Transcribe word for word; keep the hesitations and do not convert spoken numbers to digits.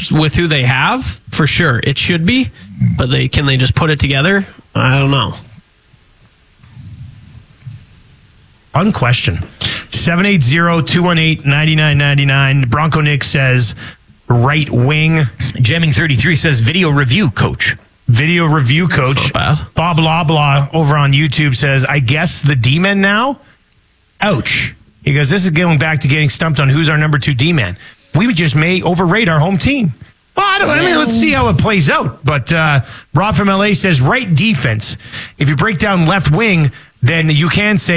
with who they have, for sure. It should be. But they can they just put it together? I don't know. Fun question. seven eight zero, two one eight, nine nine nine nine. Bronco Nick says right wing. Jamming thirty-three says video review coach. Video review coach. That's not bad. Bob Loblaw over on YouTube says, I guess the D-men now? Ouch. He goes, this is going back to getting stumped on who's our number two D-man. We just may overrate our home team. Well, I, don't, I mean, let's see how it plays out. But uh, Rob from L A says right defense. If you break down left wing, then you can say